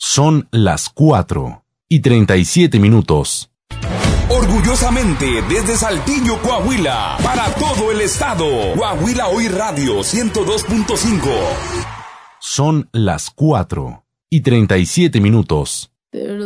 Son las 4:37. Orgullosamente desde Saltillo, Coahuila, para todo el estado. Coahuila Hoy Radio 102.5. Son las 4:37.